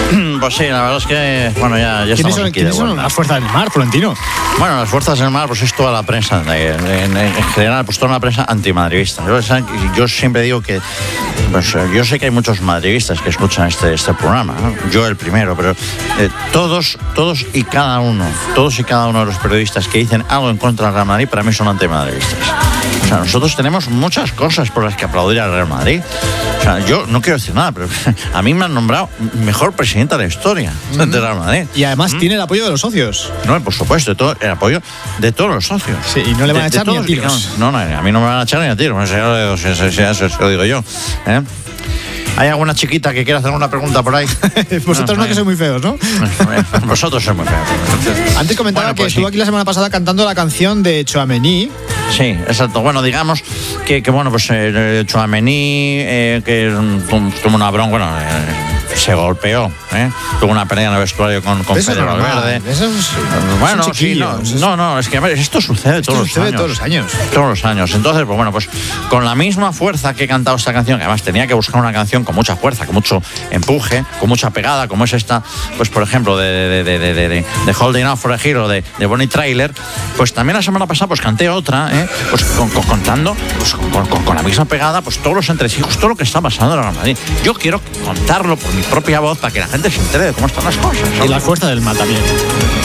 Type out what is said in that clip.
Pues sí, la verdad es que, bueno, ya estamos aquí de vuelta. ¿Quiénes son las fuerzas del mar, Florentino? Bueno, las fuerzas del mar, pues es toda la prensa, en general, pues toda una prensa antimadridista. Yo siempre digo que, pues yo sé que hay muchos madridistas que escuchan este programa, ¿no? Yo el primero, pero todos y cada uno de los periodistas que dicen algo en contra del Real Madrid, para mí son antimadridistas. O sea, nosotros tenemos muchas cosas por las que aplaudir al Real Madrid. O sea, yo no quiero decir nada, pero a mí me han nombrado mejor presidenta de la historia del Real Madrid. Y además tiene el apoyo de los socios. No, por supuesto, el apoyo de todos los socios. Sí, y no le van a echar ni a tiros. No, a mí no me van a echar ni a tiros, eso lo digo yo. ¿Hay alguna chiquita que quiera hacer una pregunta por ahí? Vosotros no, que sois muy feos, ¿no? Vosotros sois muy feos. Antes comentaba que estuvo aquí la semana pasada cantando la canción de Tchouaméni. Sí, exacto. Bueno, digamos que bueno, pues Tchouaméni, que tuvo una bronca, bueno, se golpeó, tuvo una pelea en el vestuario con Fede Valverde. Bueno, sí, no, es que a ver, esto sucede todos los años. Todos los años. Entonces, pues bueno, pues con la misma fuerza que he cantado esta canción, que además tenía que buscar una canción con mucha fuerza, con mucho empuje, con mucha pegada, como es esta, pues por ejemplo, de Holding Out for a Hero, de Bonnie Tyler, pues también la semana pasada pues canté otra, pues contando pues, con la misma pegada, pues todos los entresijos, todo lo que está pasando en la Madrid. Yo quiero contarlo por mi propia voz para que la gente se entere de cómo están las cosas, ¿no? Y la fuerza del mal también.